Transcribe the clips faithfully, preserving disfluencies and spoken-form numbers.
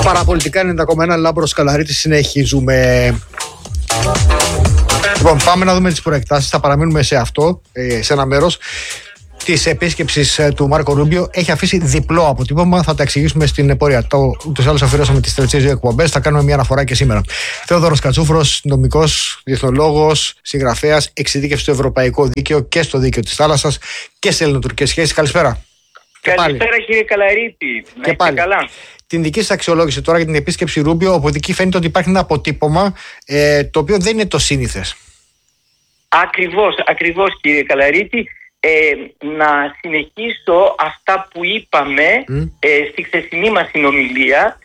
Παραπολιτικά ενενήντα κόμμα ένα, Λάμπρος Καλαρίτης, συνεχίζουμε. Λοιπόν, πάμε να δούμε τις προεκτάσεις. Θα παραμείνουμε σε αυτό, σε ένα μέρος της επίσκεψης του Μάρκο Ρούμπιο. Έχει αφήσει διπλό αποτύπωμα, θα τα εξηγήσουμε στην πορεία. Το ούτως ή άλλως αφιερώσαμε τις τελευταίες δύο εκπομπές, θα κάνουμε μια αναφορά και σήμερα. Θεόδωρος Κατσούφρος, νομικός, διεθνολόγος, συγγραφέας, εξειδίκευση στο ευρωπαϊκό δίκαιο και στο δίκαιο της θάλασσας και σε ελληνοτουρκικές σχέσεις. Καλησπέρα. Καλησπέρα κύριε Καλαρίτη. Να και πάλι. Καλά. Την δική σας αξιολόγηση τώρα για την επίσκεψη Ρούμπιο, όπου εκεί φαίνεται ότι υπάρχει ένα αποτύπωμα ε, το οποίο δεν είναι το σύνηθες. Ακριβώς, ακριβώς κύριε Καλαρίτη. Ε, να συνεχίσω αυτά που είπαμε mm. ε, στη χθεσινή μας συνομιλία,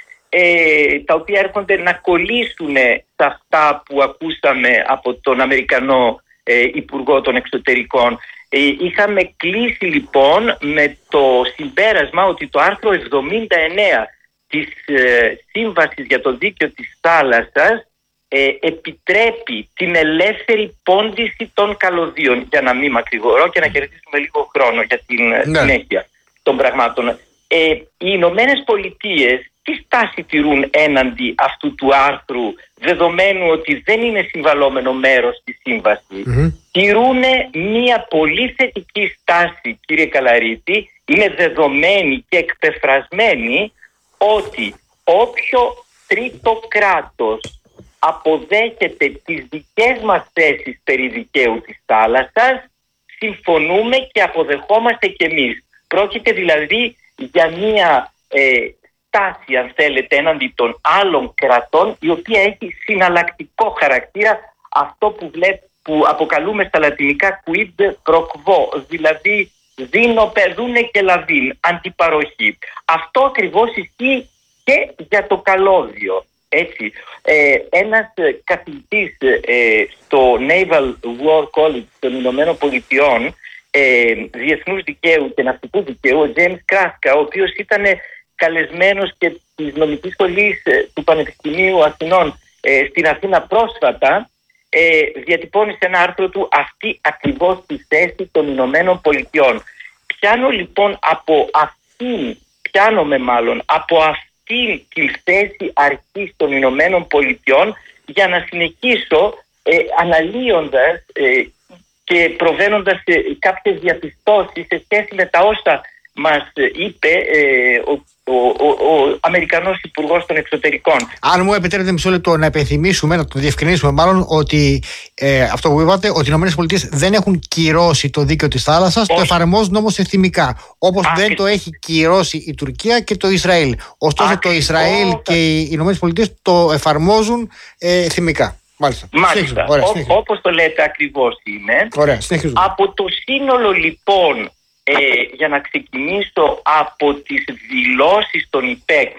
ε, τα οποία έρχονται να κολλήσουν σε αυτά που ακούσαμε από τον Αμερικανό ε, Υπουργό των Εξωτερικών. Ε, είχαμε κλείσει λοιπόν με το συμπέρασμα ότι το άρθρο εβδομήντα εννέα της ε, Σύμβασης για το Δίκαιο της Θάλασσας ε, επιτρέπει την ελεύθερη πώντηση των καλωδίων, για να μην μακρηγορώ και να κερδίσουμε λίγο χρόνο για την ναι. συνέχεια των πραγμάτων. Ε, οι Ηνωμένες Πολιτείες τι στάση τηρούν έναντι αυτού του άρθρου, δεδομένου ότι δεν είναι συμβαλόμενο μέρος της σύμβασης? Mm-hmm. Τηρούν μια πολύ θετική στάση, κύριε Καλαρίτη. Είναι δεδομένη και εκπεφρασμένη ότι όποιο τρίτο κράτος αποδέχεται τις δικές μας θέσεις περί δικαίου της θάλασσας, συμφωνούμε και αποδεχόμαστε κι εμείς. Πρόκειται δηλαδή για μια ε, στάση, αν θέλετε, έναντι των άλλων κρατών, η οποία έχει συναλλακτικό χαρακτήρα, αυτό που, βλέπ, που αποκαλούμε στα λατινικά quid pro quo, δηλαδή δίνω, παιδούνε και λαβίν, αντιπαροχή. Αυτό ακριβώς ισχύει και για το καλώδιο. Έτσι, ε, ένας καθηγητής ε, στο Naval War College των Ηνωμένων Πολιτειών ε, διεθνούς δικαίου και ναυτικού δικαίου, ο James Kraska, ο οποίος ήταν καλεσμένος και της νομικής σχολής ε, του Πανεπιστημίου Αθηνών ε, στην Αθήνα πρόσφατα, ε, διατυπώνει σε ένα άρθρο του αυτή ακριβώς τη θέση των Ηνωμένων Πολιτειών. Πιάνω λοιπόν από αυτήν, πιάνομαι μάλλον από αυτήν την θέση αρχής των Ηνωμένων Πολιτειών, για να συνεχίσω ε, αναλύοντας ε, και προβαίνοντας σε κάποιες διαπιστώσεις σε σχέση με τα όσα μας είπε ε, ο, ο, ο, ο Αμερικανός Υπουργός των Εξωτερικών. Αν μου επιτρέπετε μισό λεπτό να υπενθυμίσουμε, να το διευκρινίσουμε μάλλον, ότι ε, αυτό που είπατε, ότι οι ΗΠΑ δεν έχουν κυρώσει το δίκαιο της θάλασσας, το εφαρμόζουν όμως εθιμικά, όπως Ά, δεν το έχει κυρώσει η Τουρκία και το Ισραήλ. Ωστόσο Ά, το Ισραήλ και οι ΗΠΑ το εφαρμόζουν ε, εθιμικά. Μάλιστα. Μάλιστα. Ωραία, Ό, όπως το λέτε ακριβώς είναι. Ωραία, από το σύνολο λοιπόν, Ε, για να ξεκινήσω από τις δηλώσεις των ΙΠΕΚ,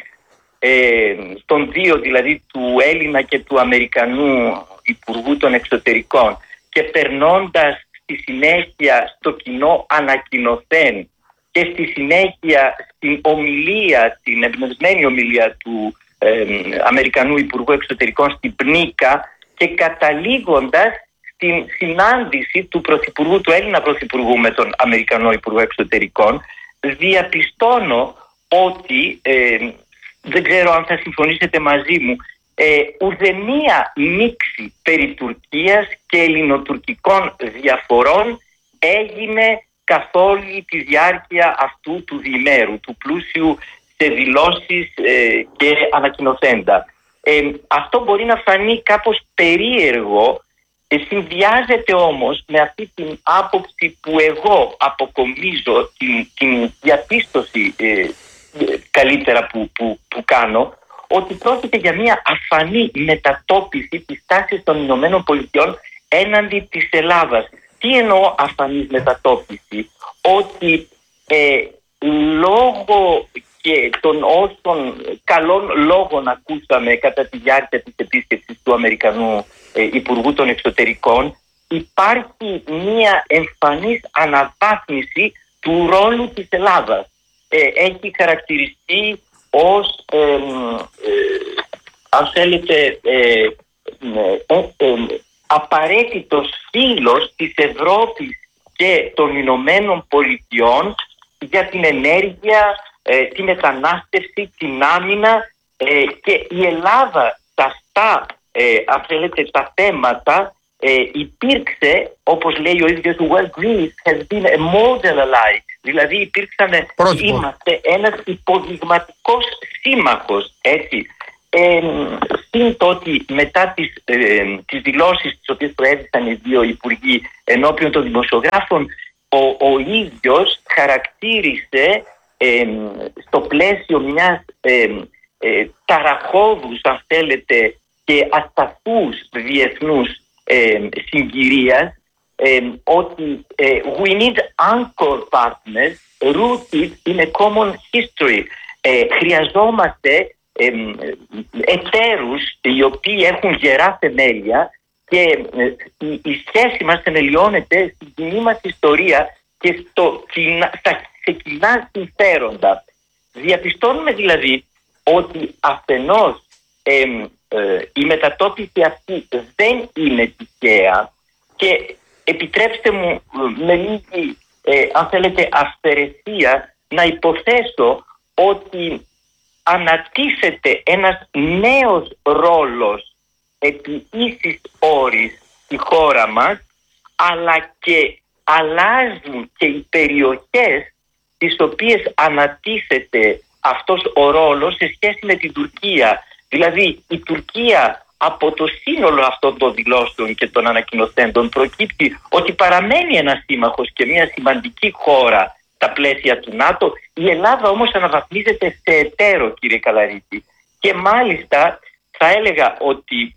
ε, των δύο δηλαδή, του Έλληνα και του Αμερικανού Υπουργού των Εξωτερικών, και περνώντας στη συνέχεια στο κοινό ανακοινωθέν και στη συνέχεια στην ομιλία, την εμπνευσμένη ομιλία του ε, Αμερικανού Υπουργού Εξωτερικών στην Πνίκα, και καταλήγοντας την συνάντηση του Πρωθυπουργού, του Έλληνα Πρωθυπουργού με τον Αμερικανό Υπουργό Εξωτερικών, διαπιστώνω ότι, ε, δεν ξέρω αν θα συμφωνήσετε μαζί μου, ε, ουδέμια μίξη περί Τουρκίας και ελληνοτουρκικών διαφορών έγινε καθ' όλη τη διάρκεια αυτού του διημέρου, του πλούσιου σε δηλώσεις ε, και ανακοινωθέντα. Ε, αυτό μπορεί να φανεί κάπως περίεργο. Ε, συνδυάζεται όμως με αυτή την άποψη που εγώ αποκομίζω, την, την διαπίστωση ε, καλύτερα που, που, που κάνω, ότι πρόκειται για μια αφανή μετατόπιση της τάσης των Ηνωμένων Πολιτειών έναντι της Ελλάδας. Τι εννοώ αφανής μετατόπιση? Ότι ε, λόγω και των όσων καλών λόγων ακούσαμε κατά τη διάρκεια της επίσκεψης του Αμερικανού ε, Υπουργού των Εξωτερικών, υπάρχει μια εμφανής αναβάθμιση του ρόλου της Ελλάδας. Ε, έχει χαρακτηριστεί ως ε, ε, αν θέλετε ε, ε, ε, απαραίτητος φίλος της Ευρώπης και των Ηνωμένων Πολιτειών για την ενέργεια, ε, τη μετανάστευση, την άμυνα ε, και η Ελλάδα τα αυτά, ε, αν θέλετε, τα θέματα ε, υπήρξε, όπως λέει ο ίδιος του Well, Greece has been a model ally. Δηλαδή υπήρξαν, είμαστε ένας υποδειγματικός σύμμαχος, έτσι. Ε, Συν το ότι μετά τις, ε, τις δηλώσεις τις οποίες προέδειξαν οι δύο υπουργοί ενώπιον των δημοσιογράφων, ο, ο ίδιος χαρακτήρισε ε, στο πλαίσιο μιας ε, ε, ταραχώδους, αν θέλετε, και ασταθούς διεθνούς ε, συγκυρίας, ε, ότι ε, we need anchor partners rooted in a common history. Ε, χρειαζόμαστε ε, εταίρους οι οποίοι έχουν γερά θεμέλια και ε, η, η σχέση μας θεμελιώνεται στην κοινή μας ιστορία και στο, στα, σε κοινά συμφέροντα. Διαπιστώνουμε δηλαδή ότι αφενός ε, ε, η μετατόπιση αυτή δεν είναι τυχαία και επιτρέψτε μου με λίγη, ε, αν θέλετε, αυθαιρεσία να υποθέσω ότι ανατίθεται ένας νέος ρόλος επί ίσης όρης στη χώρα μας, αλλά και αλλάζουν και οι περιοχές τις οποίες ανατίθεται αυτός ο ρόλος σε σχέση με την Τουρκία. Δηλαδή η Τουρκία, από το σύνολο αυτών των δηλώσεων και των ανακοινωθέντων, προκύπτει ότι παραμένει ένας σύμμαχος και μια σημαντική χώρα στα πλαίσια του ΝΑΤΟ. Η Ελλάδα όμως αναβαθμίζεται σε εταίρο, κύριε Καλαρίτη. Και μάλιστα θα έλεγα ότι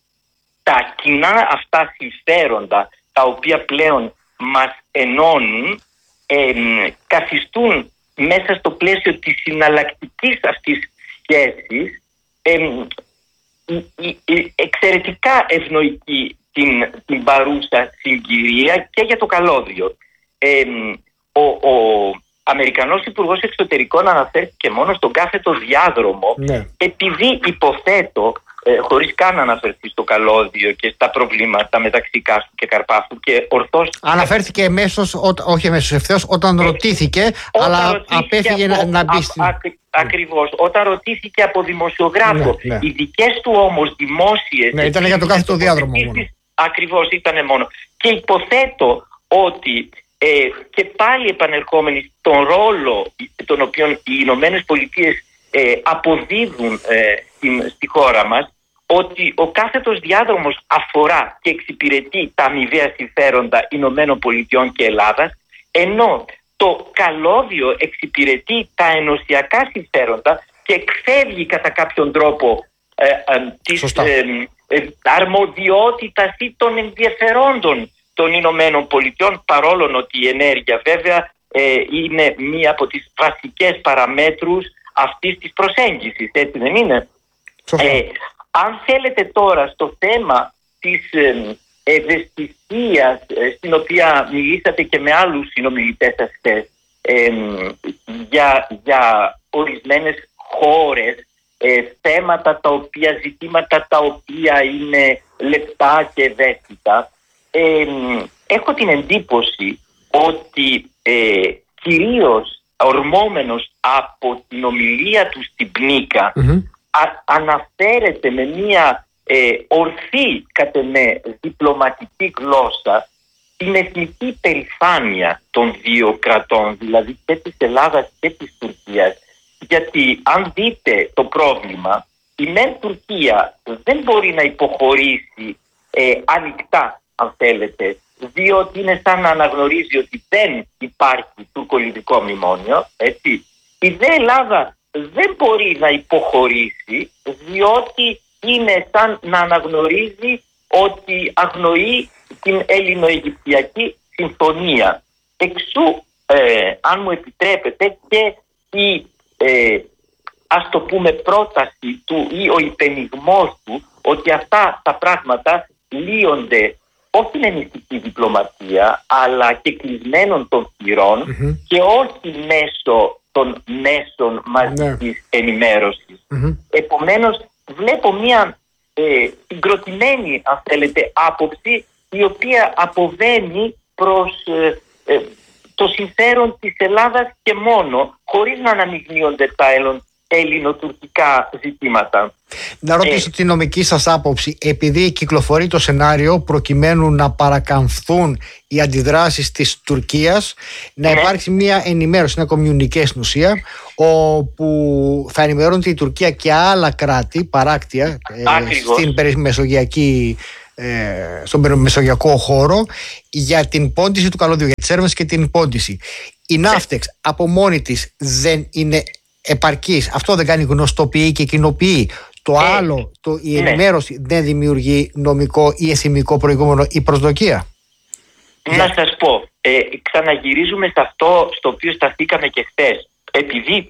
τα κοινά αυτά συμφέροντα, τα οποία πλέον μας ενώνουν, ε, καθιστούν μέσα στο πλαίσιο της συναλλακτικής αυτής σχέσης ε, εξαιρετικά ευνοϊκή την, την παρούσα συγκυρία και για το καλώδιο. Ε, ο, ο Αμερικανός Υπουργός Εξωτερικών αναφέρθηκε μόνο στον κάθετο διάδρομο, ναι, επειδή υποθέτω, ε, χωρίς καν να αναφερθεί στο καλώδιο και στα προβλήματα μεταξύ Κάστου και Καρπάθου, και ορθώς αναφέρθηκε εμέσως, όχι εμέσως, ευθέως όταν ε, ρωτήθηκε, αλλά απέφυγε από, να μπει στην... Ακριβώς, όταν ρωτήθηκε από δημοσιογράφο, ναι, ναι, οι δικές του όμως δημόσιες... Ναι, ήταν για το κάθετο διάδρομο μόνο. Ακριβώς, ήταν μόνο. Και υποθέτω ότι ε, και πάλι επανερχόμενοι στον ρόλο τον οποίο οι Ηνωμένες Πολιτείες ε, αποδίδουν ε, στην, στη χώρα μας, ότι ο κάθετος διάδρομος αφορά και εξυπηρετεί τα αμοιβαία συμφέροντα Ηνωμένων Πολιτειών και Ελλάδας, ενώ το καλώδιο εξυπηρετεί τα ενωσιακά συμφέροντα και εκφεύγει κατά κάποιον τρόπο ε, ε, της ε, ε, αρμοδιότητας ή των ενδιαφερόντων των Ηνωμένων Πολιτειών, παρόλο ότι η ενέργεια βέβαια ε, είναι μία από τις βασικές παραμέτρους αυτής της προσέγγισης, έτσι δεν είναι? Ε, αν θέλετε τώρα στο θέμα της ε, ευαισθησίας, ε, στην οποία μιλήσατε και με άλλους συνομιλητές σας χθες, ε, για, για ορισμένες χώρες, ε, θέματα τα οποία, ζητήματα τα οποία είναι λεπτά και ευαίσθητα, ε, έχω την εντύπωση ότι ε, κυρίως ορμόμενος από την ομιλία του στην Πνίκα, mm-hmm. α, αναφέρεται με μια ε, ορθή κατ' εμέ διπλωματική γλώσσα την εθνική περηφάνεια των δύο κρατών, δηλαδή και της Ελλάδας και της Τουρκίας. Γιατί αν δείτε το πρόβλημα, η μεν Τουρκία δεν μπορεί να υποχωρήσει ε, ανοιχτά, αν θέλετε, διότι είναι σαν να αναγνωρίζει ότι δεν υπάρχει τουρκολιβικό μνημόνιο, έτσι. Η δε Ελλάδα δεν μπορεί να υποχωρήσει, διότι είναι σαν να αναγνωρίζει ότι αγνοεί την Ελληνοαιγυπτιακή συμφωνία. Εξού, ε, αν μου επιτρέπετε, και η ε, ας το πούμε πρόταση του ή ο υπενιγμός του ότι αυτά τα πράγματα λύονται όχι με μυστική διπλωματία, αλλά και κλεισμένων των θυρών, mm-hmm. και όχι μέσω των μέσων μαζικής mm-hmm. ενημέρωσης. Mm-hmm. Επομένως, βλέπω μια ε, συγκροτημένη, αν θέλετε, άποψη, η οποία αποβαίνει προς ε, ε, το συμφέρον της Ελλάδας και μόνο, χωρίς να αναμειγνύονται τα, ελληνοτουρκικά ζητήματα. Να ρωτήσω ε, τη νομική σας άποψη, επειδή κυκλοφορεί το σενάριο προκειμένου να παρακαμφθούν οι αντιδράσεις της Τουρκίας, να ναι. υπάρξει μια ενημέρωση, ένα communique στην ουσία, όπου θα ενημερώνεται η Τουρκία και άλλα κράτη παράκτια ε, στην μεσογειακή Ε, στον μεσογειακό χώρο για την πόντιση του καλωδιού, για τις έρευνες και την πόντιση. Η Ναύτεξ ναι. από μόνη της δεν είναι επαρκής? Αυτό δεν κάνει γνωστοποιεί και κοινοποιεί? Το ε, άλλο, το, η ενημέρωση ναι. δεν δημιουργεί νομικό ή εθιμικό προηγούμενο ή προσδοκία? Να για... σας πω, ε, ξαναγυρίζουμε σε αυτό στο οποίο σταθήκαμε και χθες. Επειδή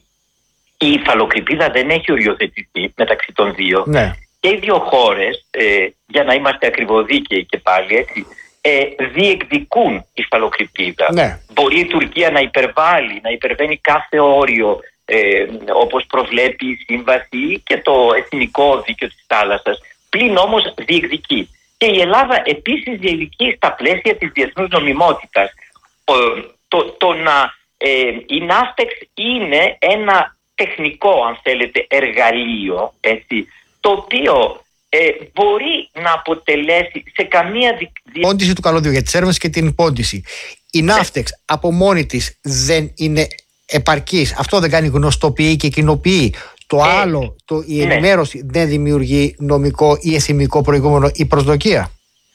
η υφαλοκρηπίδα δεν έχει οριοθετηθεί μεταξύ των δύο, ναι. και οι δύο χώρες, ε, για να είμαστε ακριβοδίκαιοι και πάλι έτσι, ε, διεκδικούν υφαλοκρηπίδα. Ναι. Μπορεί η Τουρκία να υπερβάλλει, να υπερβαίνει κάθε όριο, ε, όπως προβλέπει η σύμβαση και το εθνικό δίκαιο της θάλασσας, πλην όμως διεκδικεί. Και η Ελλάδα επίσης διεκδικεί στα πλαίσια της διεθνούς νομιμότητας. Το, το, το να, ε, η Ναύτεξ είναι ένα τεχνικό, αν θέλετε, εργαλείο, έτσι, το οποίο ε, μπορεί να αποτελέσει σε καμία δι... πόντιση του καλωδιού, για τις έρευνες και την πόντιση. Η Ναύτεξ ναι. από μόνη της δεν είναι επαρκής? Αυτό δεν κάνει γνωστοποιεί και κοινοποιεί? Το ε, άλλο, το, η ενημέρωση ναι. δεν δημιουργεί νομικό ή εθιμικό προηγούμενο ή προσδοκία?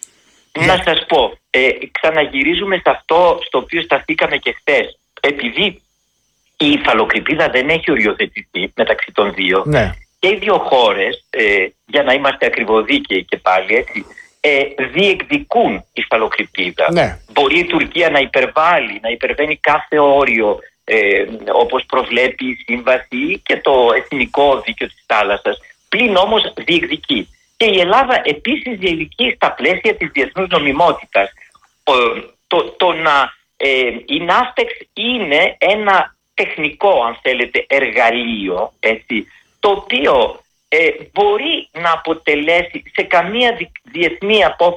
Να για... σας πω, ε, ξαναγυρίζουμε σε αυτό στο οποίο σταθήκαμε και χθες. Επειδή η υφαλοκρηπίδα δεν έχει οριοθετηθεί μεταξύ των δύο, ναι. και οι δύο χώρες, ε, για να είμαστε ακριβοδίκαιοι και πάλι έτσι, ε, διεκδικούν υφαλοκρηπίδα. Ναι. Μπορεί η Τουρκία να υπερβάλλει, να υπερβαίνει κάθε όριο, ε, όπως προβλέπει η σύμβαση και το εθνικό δίκαιο της θάλασσας, πλην όμως διεκδικεί. Και η Ελλάδα επίσης διεκδικεί στα πλαίσια της διεθνούς νομιμότητας. Το, το, το να ε, η Ναύτεξ είναι ένα τεχνικό, αν θέλετε, εργαλείο, έτσι, το οποίο ε, μπορεί να αποτελέσει σε καμία διεθνή απόφαση